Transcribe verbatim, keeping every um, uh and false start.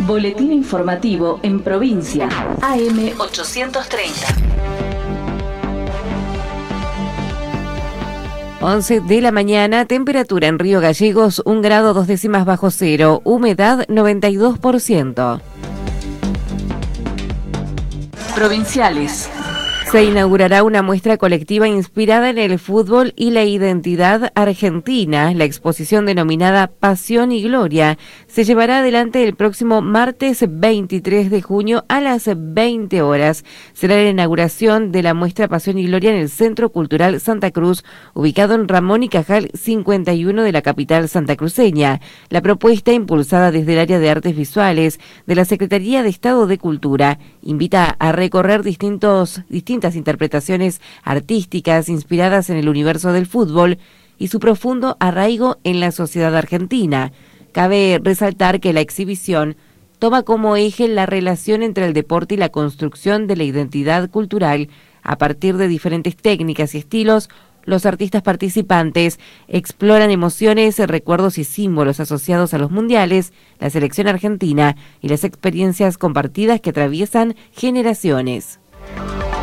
Boletín informativo en provincia. A M ochocientos treinta. once de la mañana, temperatura en Río Gallegos, un grado dos décimas bajo cero, humedad noventa y dos por ciento. Provinciales. Se inaugurará una muestra colectiva inspirada en el fútbol y la identidad argentina. La exposición denominada Pasión y Gloria se llevará adelante el próximo martes veintitrés de junio a las veinte horas. Será la inauguración de la muestra Pasión y Gloria en el Centro Cultural Santa Cruz, ubicado en Ramón y Cajal cincuenta y uno de la capital santacruceña. La propuesta, impulsada desde el área de artes visuales de la Secretaría de Estado de Cultura, invita a recorrer distintos distintos interpretaciones artísticas inspiradas en el universo del fútbol y su profundo arraigo en la sociedad argentina. Cabe resaltar que la exhibición toma como eje la relación entre el deporte y la construcción de la identidad cultural. A partir de diferentes técnicas y estilos, los artistas participantes exploran emociones, recuerdos y símbolos asociados a los mundiales, la selección argentina y las experiencias compartidas que atraviesan generaciones.